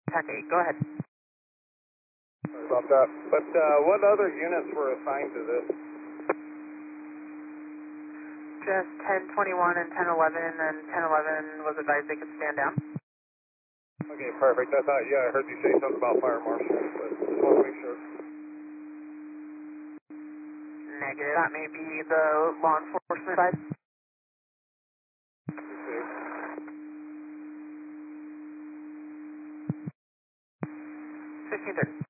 Tech 8, go ahead. Sorry about that. But what other units were assigned to this? Just 1021 and 1011, and then 1011 was advised they could stand down. Okay, perfect. I thought, yeah, I heard you say something about fire marshal, but just want to make sure. Negative. That may be the law enforcement side. Received. 1530.